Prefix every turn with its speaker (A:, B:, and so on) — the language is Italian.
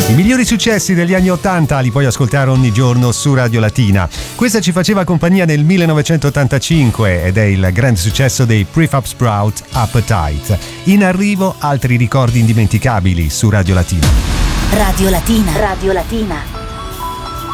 A: I migliori successi degli anni 80 li puoi ascoltare ogni giorno su Radio Latina. Questa ci faceva compagnia nel 1985 ed è il grande successo dei Prefab Sprout, Appetite. In arrivo altri ricordi indimenticabili su Radio Latina.
B: Radio Latina. Radio Latina.